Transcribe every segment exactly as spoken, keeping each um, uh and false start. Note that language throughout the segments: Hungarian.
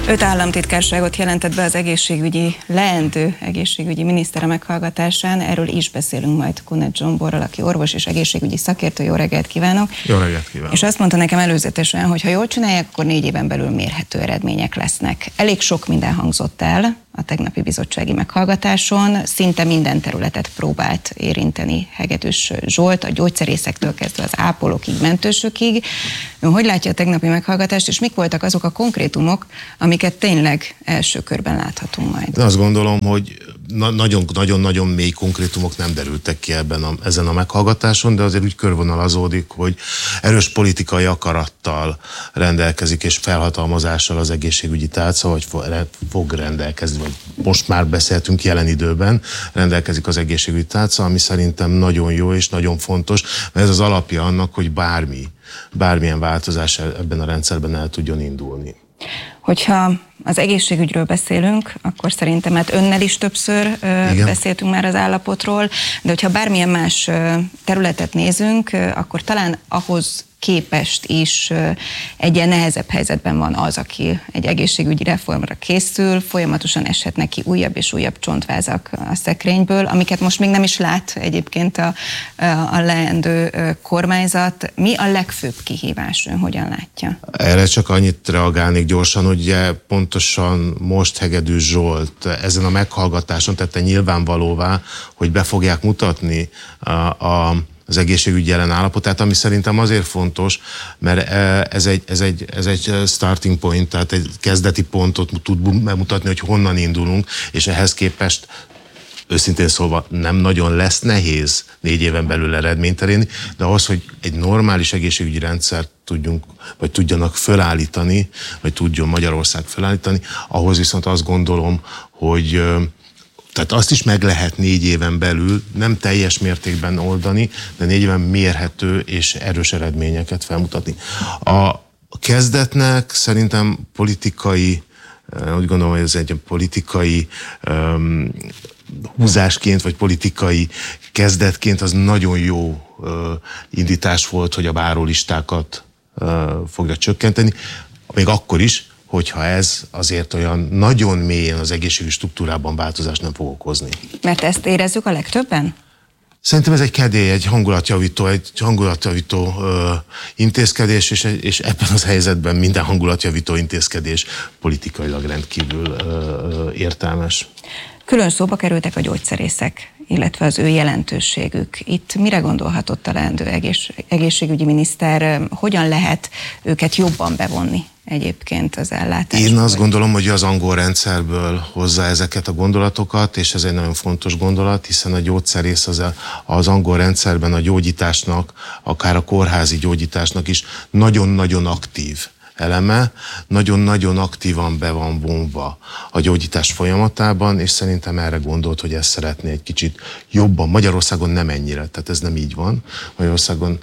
Öt államtitkárságot jelentett be az egészségügyi, leendő egészségügyi minisztere meghallgatásán. Erről is beszélünk majd Kunert Zsomborral, aki orvos és egészségügyi szakértő. Jó reggelt kívánok! Jó reggelt kívánok! És azt mondta nekem előzetesen, hogy ha jól csinálják, akkor négy éven belül mérhető eredmények lesznek. Elég sok minden hangzott el a tegnapi bizottsági meghallgatáson. Szinte minden területet próbált érinteni Hegedűs Zsolt, a gyógyszerészektől kezdve az ápolókig, mentősökig. Ön hogy látja a tegnapi meghallgatást, és mik voltak azok a konkrétumok, amiket tényleg első körben láthatunk majd? Én azt gondolom, hogy nagyon-nagyon mély konkrétumok nem derültek ki ebben a, ezen a meghallgatáson, de azért úgy körvonalazódik, hogy erős politikai akarattal rendelkezik és felhatalmazással az egészségügyi tárca, vagy fog rendelkezni, vagy most már beszéltünk jelen időben, rendelkezik az egészségügyi tárca, ami szerintem nagyon jó és nagyon fontos, mert ez az alapja annak, hogy bármi, bármilyen változás ebben a rendszerben el tudjon indulni. Hogyha az egészségügyről beszélünk, akkor szerintem hát önnel is többször Igen. beszéltünk már az állapotról, de hogyha bármilyen más területet nézünk, akkor talán ahhoz képest is egy ilyen nehezebb helyzetben van az, aki egy egészségügyi reformra készül, folyamatosan eshet neki újabb és újabb csontvázak a szekrényből, amiket most még nem is lát egyébként a, a leendő kormányzat. Mi a legfőbb kihívás, ön hogyan látja? Erre csak annyit reagálnék gyorsan, hogy ugye pontosan most Hegedűs Zsolt ezen a meghallgatáson tette nyilvánvalóvá, hogy be fogják mutatni a, a az egészségügy jelen állapotát, ami szerintem azért fontos, mert ez egy, ez egy, ez egy starting point, tehát egy kezdeti pontot tud bemutatni, hogy honnan indulunk, és ehhez képest őszintén szólva nem nagyon lesz nehéz négy éven belül eredményt elérni, de ahhoz, hogy egy normális egészségügyi rendszert tudjunk, vagy tudjanak fölállítani, vagy tudjon Magyarország fölállítani, ahhoz viszont azt gondolom, hogy tehát azt is meg lehet négy éven belül, nem teljes mértékben oldani, de négy éven mérhető és erős eredményeket felmutatni. A kezdetnek szerintem politikai, úgy gondolom, hogy ez egy politikai um, húzásként, vagy politikai kezdetként az nagyon jó uh, indítás volt, hogy a várólistákat uh, fogja csökkenteni, még akkor is, hogyha ez azért olyan nagyon mélyen az egészségügyi struktúrában változást nem fog okozni. Mert ezt érezzük a legtöbben? Szerintem ez egy kedély, egy hangulatjavító, egy hangulatjavító ö, intézkedés, és, és ebben az helyzetben minden hangulatjavító intézkedés politikailag rendkívül ö, ö, értelmes. Külön szóba kerültek a gyógyszerészek, illetve az ő jelentőségük. Itt mire gondolhatott a leendő egész, egészségügyi miniszter? Hogyan lehet őket jobban bevonni egyébként az ellátásba? Én azt gondolom, hogy az angol rendszerből hozza ezeket a gondolatokat, és ez egy nagyon fontos gondolat, hiszen a gyógyszerész az, a, az angol rendszerben a gyógyításnak, akár a kórházi gyógyításnak is nagyon-nagyon aktív eleme, nagyon-nagyon aktívan be van vonva a gyógyítás folyamatában, és szerintem erre gondolt, hogy ezt szeretné egy kicsit jobban. Magyarországon nem ennyire, tehát ez nem így van. Magyarországon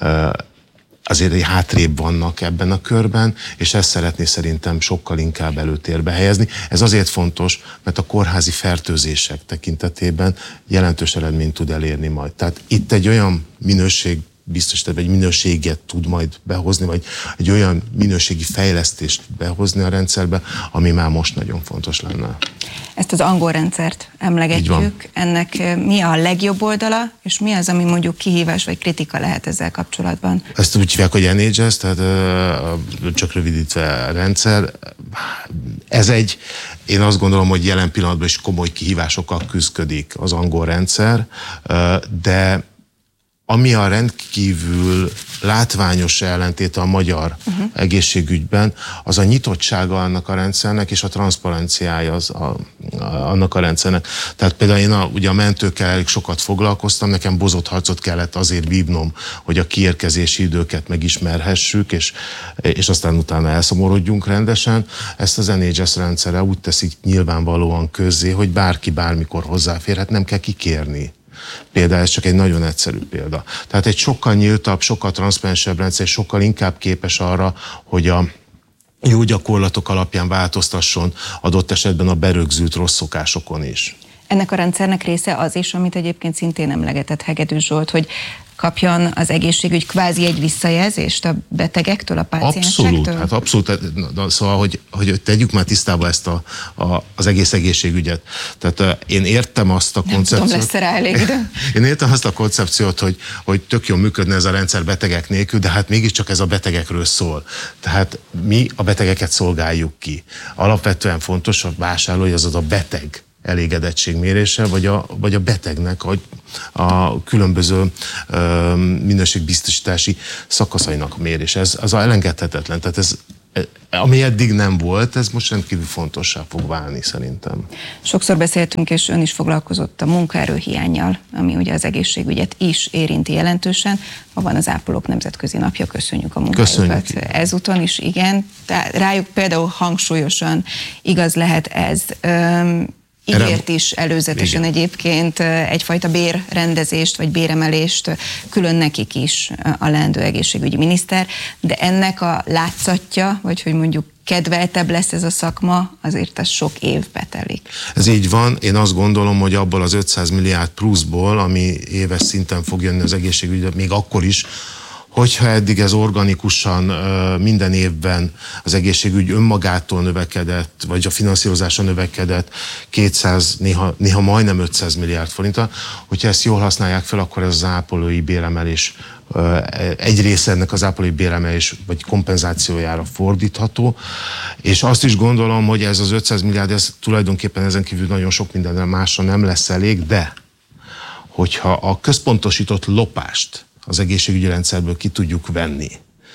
azért hátrébb vannak ebben a körben, és ezt szeretné szerintem sokkal inkább előtérbe helyezni. Ez azért fontos, mert a kórházi fertőzések tekintetében jelentős eredményt tud elérni majd. Tehát itt egy olyan minőség biztosítani, egy minőséget tud majd behozni, vagy egy olyan minőségi fejlesztést behozni a rendszerbe, ami már most nagyon fontos lenne. Ezt az angol rendszert emlegetjük. Ennek mi a legjobb oldala, és mi az, ami mondjuk kihívás vagy kritika lehet ezzel kapcsolatban? Ezt úgy hívják, hogy en há es, tehát csak rövidítve a rendszer. Ez egy, én azt gondolom, hogy jelen pillanatban is komoly kihívásokkal küszködik az angol rendszer, de ami a rendkívül látványos ellentéte a magyar uh-huh. egészségügyben, az a nyitottsága annak a rendszernek, és a transzparenciája az a, a, annak a rendszernek. Tehát például én a, ugye a mentőkkel elég sokat foglalkoztam, nekem bozott harcot kellett azért vívnom, hogy a kiérkezési időket megismerhessük, és, és aztán utána elszomorodjunk rendesen. Ezt az en há es rendszere úgy teszik nyilvánvalóan közzé, hogy bárki bármikor hozzáférhet, nem kell kikérni. Például ez csak egy nagyon egyszerű példa. Tehát egy sokkal nyíltabb, sokkal transzparensebb rendszer, sokkal inkább képes arra, hogy a jó gyakorlatok alapján változtasson adott esetben a berögzült rossz szokásokon is. Ennek a rendszernek része az is, amit egyébként szintén emlegetett Hegedűs Zsolt, hogy kapjon az egészségügy kvázi egy visszajelzést a betegektől, a páciensektől? Abszolút, hát abszolút. Szóval, hogy, hogy tegyük már tisztába ezt a, a, az egész egészségügyet. Tehát én értem azt a koncepciót. Nem tudom, lesz rá elég idő. Én értem azt a koncepciót, hogy, hogy tök jól működne ez a rendszer betegek nélkül, de hát mégiscsak ez a betegekről szól. Tehát mi a betegeket szolgáljuk ki. Alapvetően fontos a vásárlói, az a beteg elégedettségmérése, vagy a, vagy a betegnek a, a különböző ö, minőségbiztosítási szakaszainak a mérése. Ez az elengedhetetlen. Tehát ez, ami eddig nem volt, ez most rendkívül fontossá fog válni szerintem. Sokszor beszéltünk, és ön is foglalkozott a munkaerőhiánnyal, ami ugye az egészségügyet is érinti jelentősen. Ma van az Ápolók Nemzetközi Napja, köszönjük a munkájukat. Ezúton is, igen. Tehát rájuk például hangsúlyosan igaz lehet ez. Üm, Ígért is előzetesen igen. Egyébként egyfajta bérrendezést vagy béremelést külön nekik is a leendő egészségügyi miniszter, de ennek a látszatja, vagy hogy mondjuk kedveltebb lesz ez a szakma, azért ez sok évbe telik. Ez így van. Én azt gondolom, hogy abból az ötszáz milliárd pluszból, ami éves szinten fog jönni az egészségügyre, még akkor is, hogyha eddig ez organikusan minden évben az egészségügy önmagától növekedett, vagy a finanszírozása növekedett kétszáz, néha, néha majdnem ötszáz milliárd forinttal, hogyha ezt jól használják fel, akkor ez az ápolói béremelés, egy része ennek az ápolói béremelés vagy kompenzációjára fordítható, és azt is gondolom, hogy ez az ötszáz milliárd, ez tulajdonképpen ezen kívül nagyon sok mindenre másra nem lesz elég, de hogyha a központosított lopást az egészségügyi rendszerből ki tudjuk venni,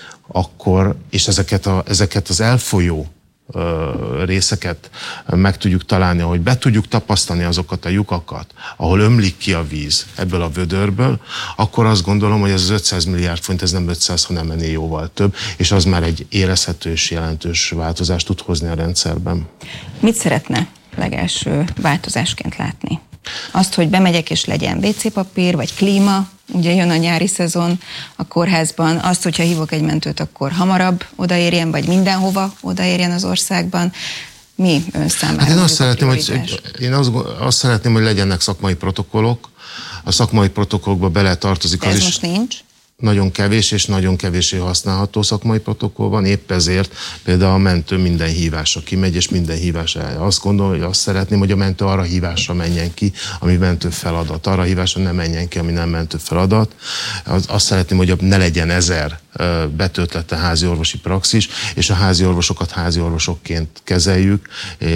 akkor, és ezeket, a, ezeket az elfolyó ö, részeket meg tudjuk találni, hogy be tudjuk tapasztani azokat a lyukakat, ahol ömlik ki a víz ebből a vödörből, akkor azt gondolom, hogy ez az ötszáz milliárd forint, ez nem ötszáz, hanem ennél jóval több, és az már egy érezhető és jelentős változást tud hozni a rendszerben. Mit szeretne legelső változásként látni? Azt, hogy bemegyek és legyen vé cé papír, vagy klíma, ugye jön a nyári szezon a kórházban, azt, hogyha hívok egy mentőt, akkor hamarabb odaérjen, vagy mindenhova odaérjen az országban. Mi ön számára? Hát én azt szeretném, hogy, én azt, azt szeretném, hogy legyenek szakmai protokollok. A szakmai protokollokba bele tartozik az is. Ez most nincs? Nagyon kevés és nagyon kevésé használható szakmai protokoll van, épp ezért például a mentő minden hívásra kimegy, és minden hívásra. Azt gondolom, hogy azt szeretném, hogy a mentő arra hívásra menjen ki, ami mentő feladat. Arra hívásra nem menjen ki, ami nem mentő feladat. Azt szeretném, hogy ne legyen ezer betöltette házi orvosi praxis, és a házi orvosokat házi orvosokként kezeljük,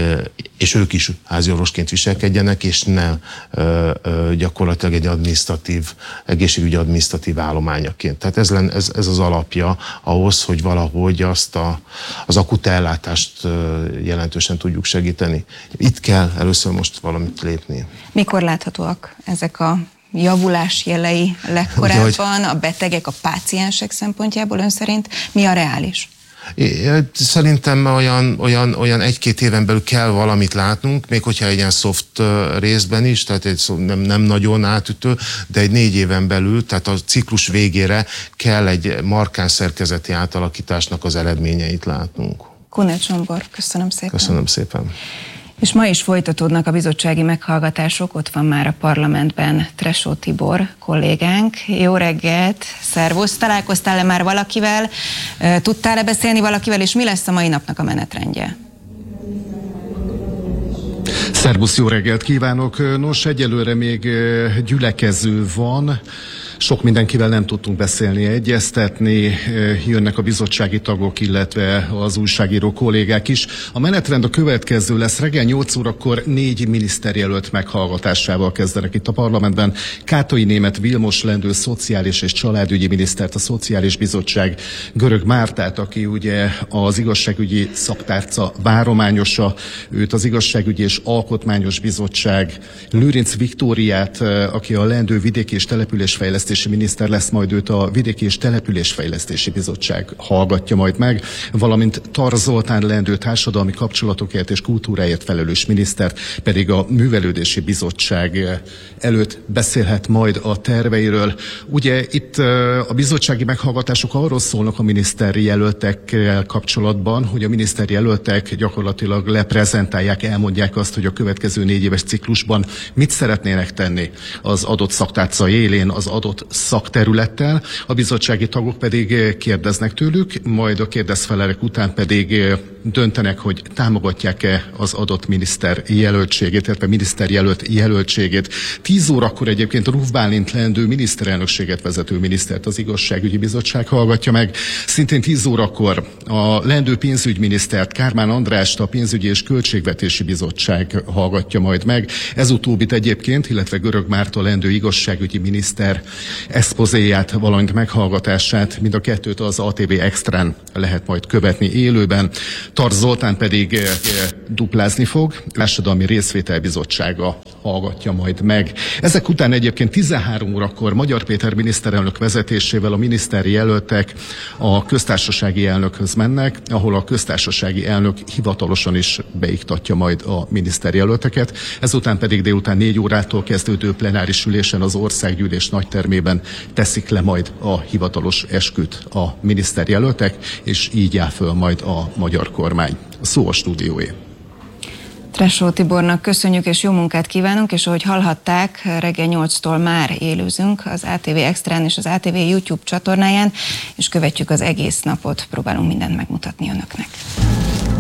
és ők is házi orvosként viselkedjenek, és ne gyakorlatilag egy adminisztratív, egészségügyi adminisztratív állományaként. Tehát ez, len, ez, ez az alapja ahhoz, hogy valahogy azt a, az akut ellátást jelentősen tudjuk segíteni. Itt kell először most valamit lépni. Mikor láthatóak ezek a javulás jelei legkorábban a betegek, a páciensek szempontjából ön szerint mi a reális? Szerintem olyan, olyan, olyan egy-két éven belül kell valamit látnunk, még hogyha egy ilyen soft részben is, tehát egy, nem, nem nagyon átütő, de egy négy éven belül, tehát a ciklus végére kell egy markáns szerkezeti átalakításnak az eredményeit látnunk. Kunel Zsombor, köszönöm szépen. Köszönöm szépen. És ma is folytatódnak a bizottsági meghallgatások, ott van már a parlamentben Tresó Tibor kollégánk. Jó reggelt, szervusz, találkoztál-e már valakivel, tudtál-e beszélni valakivel, és mi lesz a mai napnak a menetrendje? Szervusz, jó reggelt kívánok! Nos, egyelőre még gyülekező van. Sok mindenkivel nem tudtunk beszélni, egyeztetni, jönnek a bizottsági tagok, illetve az újságíró kollégák is. A menetrend a következő lesz, reggel nyolc órakor négy miniszterjelölt meghallgatásával kezdenek itt a parlamentben. Kátai Német Vilmos lendő szociális és családügyi minisztert, a Szociális Bizottság Görög Mártát, aki ugye az igazságügyi szaktárca várományosa, őt az Igazságügyi és Alkotmányos Bizottság Lőrinc Viktóriát, aki a lendő vidéki és településfejlesztés miniszter lesz, majd őt a Vidéki és Településfejlesztési Bizottság hallgatja majd meg, valamint Tar Zoltán leendő társadalmi kapcsolatokért és kultúráért felelős minisztert pedig a Művelődési Bizottság előtt beszélhet majd a terveiről. Ugye itt a bizottsági meghallgatások arról szólnak a miniszteri jelöltekkel kapcsolatban, hogy a miniszteri jelöltek gyakorlatilag leprezentálják, elmondják azt, hogy a következő négy éves ciklusban mit szeretnének tenni az adott szaktárca élén, az adott adott szakterülettel, a bizottsági tagok pedig kérdeznek tőlük, majd a kérdezfelelek után pedig döntenek, hogy támogatják-e az adott miniszter jelöltségét, illetve miniszterjelölt jelöltségét. Tíz órakor egyébként Ruf Bálint leendő miniszterelnökséget vezető minisztert az Igazságügyi Bizottság hallgatja meg. Szintén tíz órakor a leendő pénzügyminisztert, Kármán Andrást a Pénzügyi és Költségvetési Bizottság hallgatja majd meg. Ez utóbbit egyébként, illetve Görög Márton leendő igazságügyi miniszter expozéját, valamint meghallgatását, mind a kettőt az á té vé Extrán lehet majd követni élőben. Tarts Zoltán pedig e, e, duplázni fog, Társadalmi Részvételbizottsága hallgatja majd meg. Ezek után egyébként tizenhárom órakor Magyar Péter miniszterelnök vezetésével a miniszteri jelöltek a köztársasági elnökhöz mennek, ahol a köztársasági elnök hivatalosan is beiktatja majd a miniszterjelölteket. Ezután pedig délután négy órától kezdődő plenáris ülésen az országgyűlés nagytermében teszik le majd a hivatalos esküt a miniszterjelöltek, és így áll föl majd a magyar kormány. A szó a stúdióé. Tressó Tibornak köszönjük és jó munkát kívánunk, és ahogy hallhatták, reggel nyolctól már élőzünk az á té vé Extrán és az á té vé YouTube csatornáján, és követjük az egész napot, próbálunk mindent megmutatni önöknek.